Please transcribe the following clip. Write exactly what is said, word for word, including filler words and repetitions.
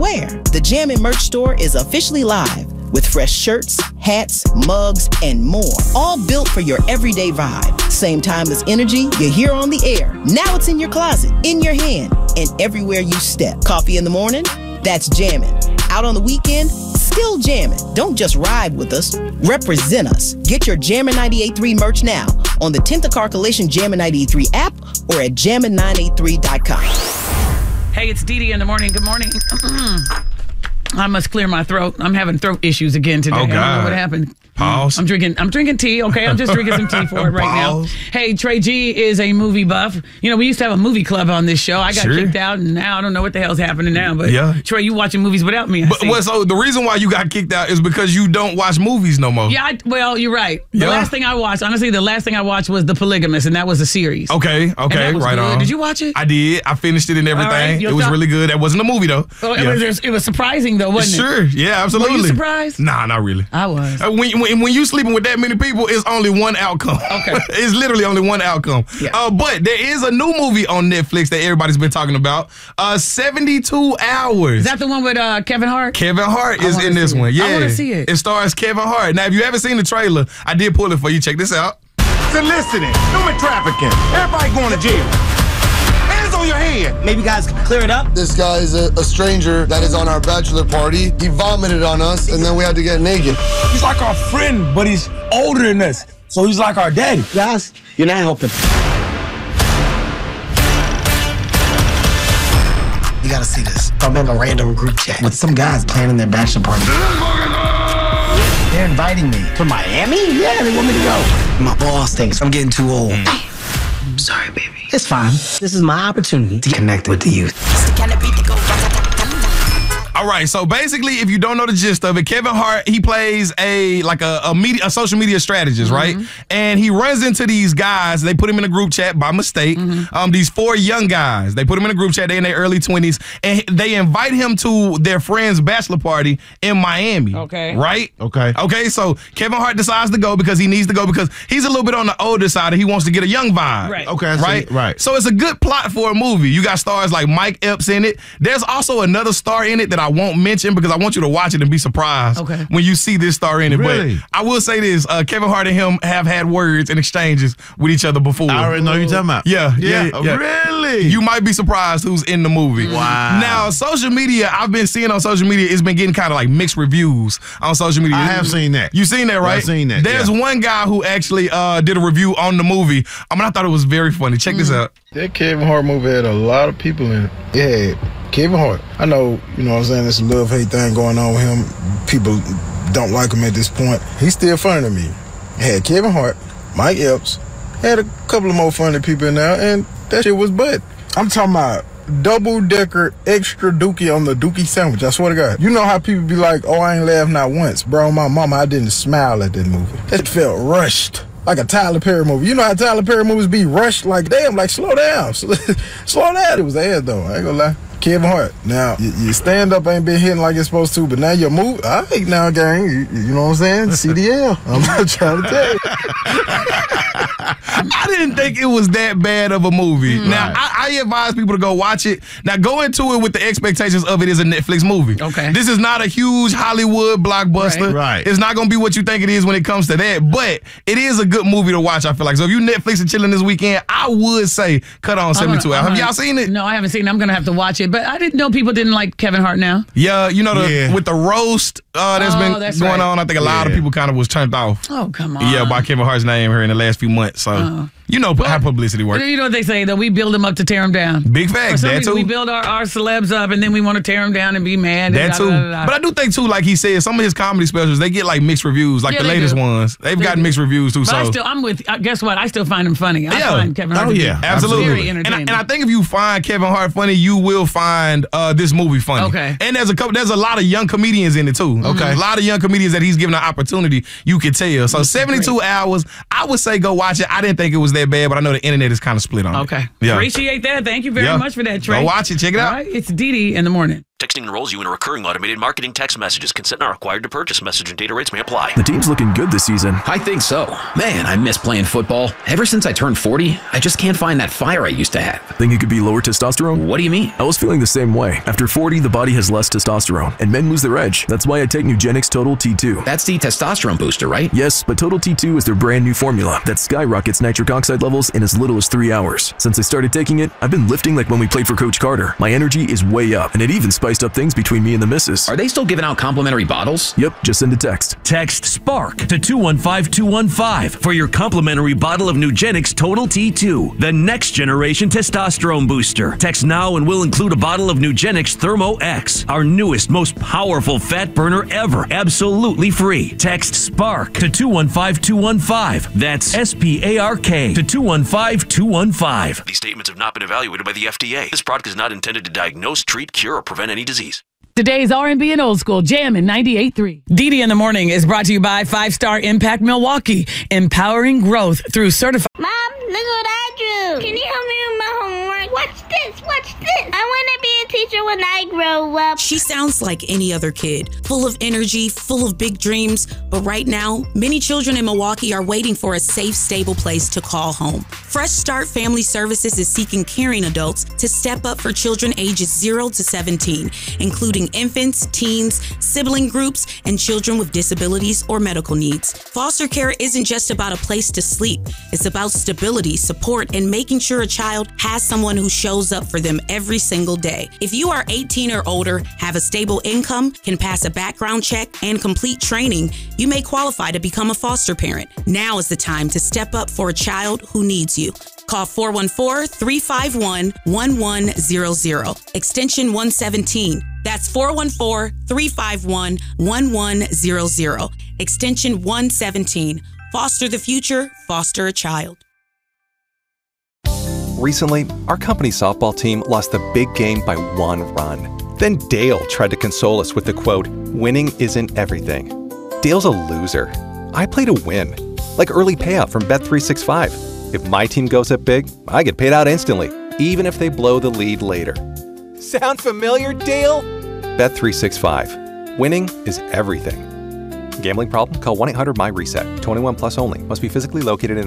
wear. The Jammin' merch store is officially live with fresh shirts, hats, mugs, and more. All built for your everyday vibe. Same timeless energy you hear on the air. Now it's in your closet, in your hand, and everywhere you step. Coffee in the morning? That's Jammin'. Out on the weekend? Still jammin'. Don't just ride with us, represent us. Get your Jammin' ninety-eight point three merch now on the tenth Car Coalition Jammin' ninety-eight point three app or at jammin nine eight three dot com. Hey, it's Dee Dee in the morning. Good morning. I must clear my throat. I'm having throat issues again today. Oh, God. I don't know what happened. Pause. I'm drinking I'm drinking tea, okay? I'm just drinking some tea for it right Pause. now. Hey, Trey G is a movie buff. You know, we used to have a movie club on this show. I got Sure. kicked out, and now I don't know what the hell's happening now. But Yeah. Trey, you watching movies without me, I But see. well, so the reason why you got kicked out is because you don't watch movies no more. Yeah, I, well, you're right. The Yeah. last thing I watched, honestly, the last thing I watched was The Polygamist, and that was a series. Okay, And okay, that was right good. on. Did you watch it? I did. I finished it and everything. right, It was thought- really good. That wasn't a movie though. Well, Yeah. it, was, it was surprising, though, wasn't it? Sure, yeah, absolutely. Were you surprised? Nah, not really. I was. Uh, When, when, when you sleeping with that many people, it's only one outcome. Okay. It's literally only one outcome. Yeah. Uh, but there is a new movie on Netflix that everybody's been talking about. Uh, seventy-two hours. Is that the one with uh, Kevin Hart? Kevin Hart I is wanna in this see it. one. Yeah. I wanna see it. It stars Kevin Hart. Now, if you haven't seen the trailer, I did pull it for you. Check this out. Soliciting, human trafficking, everybody going to jail. Hands on your head. Maybe you guys can clear it up. This guy is a, a stranger that is on our bachelor party. He vomited on us, and then we had to get naked. He's like our friend, but he's older than us. So he's like our daddy. Guys, you're not helping. You gotta see this. I'm in a random group chat with some guys planning their bachelor party. They're inviting me to Miami? Yeah, they want me to go. My boss thinks I'm getting too old. I'm sorry, baby. It's fine. This is my opportunity to connect with the youth. All right, so basically, if you don't know the gist of it, Kevin Hart, he plays a like a, a media a social media strategist, Mm-hmm. right? And he runs into these guys. They put him in a group chat by mistake. Mm-hmm. Um, these four young guys. They put him in a group chat. They in their early twenties, and they invite him to their friend's bachelor party in Miami. Okay. Right. Okay. Okay. So Kevin Hart decides to go because he needs to go because he's a little bit on the older side and he wants to get a young vibe. Right. Okay, I see. Right. Right. So it's a good plot for a movie. You got stars like Mike Epps in it. There's also another star in it that I won't mention because I want you to watch it and be surprised Okay. when you see this star in it. Really? But I will say this: uh, Kevin Hart and him have had words and exchanges with each other before. I already know who you're talking about. Yeah, yeah, Yeah, yeah. really? You might be surprised who's in the movie. Wow. Now, social media, I've been seeing on social media, it's been getting kind of like mixed reviews on social media. I have seen that. You seen that, right? I've seen that, There's yeah. one guy who actually uh, did a review on the movie. I mean, I thought it was very funny. Check this out. That Kevin Hart movie had a lot of people in it. It had Kevin Hart. I know, you know what I'm saying, there's a love-hate thing going on with him. People don't like him at this point. He's still funny to me. It had Kevin Hart, Mike Epps, had a couple of more funny people in there, and that shit was butt. I'm talking about double-decker extra dookie on the dookie sandwich. I swear to God. You know how people be like, oh, I ain't laughed not once. Bro, my mama, I didn't smile at that movie. That felt rushed. Like a Tyler Perry movie. You know how Tyler Perry movies be rushed? Like, damn, like, slow down. Slow down. It was ass, though. I ain't gonna lie. Kevin Hart. Now, y- your stand-up ain't been hitting like it's supposed to, but now your movie, all right, now, gang, you, you know what I'm saying? C D L. I'm not trying to tell you. I didn't think it was that bad of a movie. Now, I, I advise people to go watch it. Now, go into it with the expectations of it is a Netflix movie. Okay. This is not a huge Hollywood blockbuster. Right. Right. It's not going to be what you think it is when it comes to that, but it is a good movie to watch, I feel like. So if you Netflix and chilling this weekend, I would say cut on seventy-two I'm hours. gonna- Have y'all seen it? No, I haven't seen it. I'm going to have to watch it. But I didn't know people didn't like Kevin Hart now. Yeah, you know, the, Yeah. with the roast uh, that's Oh, been that's going right. on, I think a lot of Yeah. people kind of was turned off. Oh, come on. Yeah, by Kevin Hart's name here in the last few months. So, you know how publicity works. You know what they say, though? We build them up to tear them down. Big For facts, some that reason, too. we build our, our celebs up, and then we want to tear them down and be mad. And That da, too. da, da, da. But I do think too, like he said, some of his comedy specials, they get like mixed reviews, like Yeah, the they latest do. ones. They've They gotten do. mixed reviews too. But so I still, I'm with, uh, guess what? I still find him funny. I Yeah. find Kevin Hart Oh, to be yeah. absolutely. very And I, entertaining. and I think if you find Kevin Hart funny, you will find uh, this movie funny. Okay. And there's a couple, there's a lot of young comedians in it too. Okay. A lot of young comedians that he's given an opportunity. You can tell. So seventy-two hours. I would say go watch it. I didn't think it was that bad, but I know the internet is kind of split on it. Okay. Yeah. Appreciate that. Thank you very Yeah. much for that, Trey. Go watch it. Check it out. All right. It's Dee Dee in the morning. Texting enrolls you in a recurring automated marketing text messages. Consent not required to purchase. Message and data rates may apply. The team's looking good this season. I think so. Man, I miss playing football. Ever since I turned forty, I just can't find that fire I used to have. Think it could be lower testosterone? What do you mean? I was feeling the same way. After forty, the body has less testosterone, and men lose their edge. That's why I take Nugenix Total T two. That's the testosterone booster, right? Yes, but Total T two is their brand new formula that skyrockets nitric oxide levels in as little as three hours. Since I started taking it, I've been lifting like when we played for Coach Carter. My energy is way up, and it even spiced up things between me and the missus. Are they still giving out complimentary bottles? Yep, just send a text. Text SPARK to two one five two one five for your complimentary bottle of Nugenix Total T two, the next generation testosterone booster. Text now and we'll include a bottle of Nugenix Thermo X, our newest, most powerful fat burner ever, absolutely free. Text SPARK to two one five two one five. That's S P A R K to two one five two one five. These statements have not been evaluated by the F D A. This product is not intended to diagnose, treat, cure, or prevent any disease. Today's R and B and Old School Jam in ninety-eight point three. Didi in the Morning is brought to you by Five Star Impact Milwaukee, empowering growth through certified. Mom, look what I drew. Can you help me with my homework? Watch this, watch this. I want to be a teacher when I grow up. She sounds like any other kid, full of energy, full of big dreams. But right now, many children in Milwaukee are waiting for a safe, stable place to call home. Fresh Start Family Services is seeking caring adults to step up for children ages zero to seventeen, including infants, teens, sibling groups, and children with disabilities or medical needs. Foster care isn't just about a place to sleep. It's about stability, support, and making sure a child has someone who shows up for them every single day. If you are eighteen or older, have a stable income, can pass a background check, and complete training, you may qualify to become a foster parent. Now is the time to step up for a child who needs you. Call four one four, three five one, one one zero zero, extension one seventeen. That's four one four, three five one, one one zero zero, extension one seventeen. Foster the future, foster a child. Recently, our company's softball team lost the big game by one run. Then Dale tried to console us with the quote, "Winning isn't everything." Dale's a loser. I play to win, like early payout from Bet three sixty-five. If my team goes up big, I get paid out instantly, even if they blow the lead later. Sound familiar, Dale? Bet three sixty-five. Winning is everything. Gambling problem? Call one eight hundred M Y RESET. twenty-one plus only. Must be physically located in